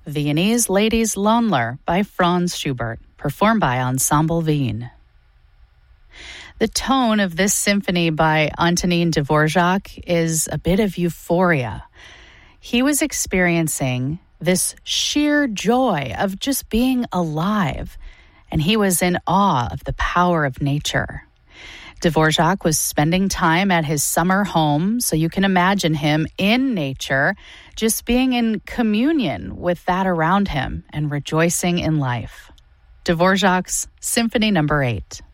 Viennese Ladies Lohnler by Franz Schubert, performed by Ensemble Wien. The tone of this symphony by Antonin Dvorak is a bit of euphoria. He was experiencing this sheer joy of just being alive, and he was in awe of the power of nature. Dvorak was spending time at his summer home, so you can imagine him in nature, just being in communion with that around him and rejoicing in life. Dvorak's Symphony No. 8.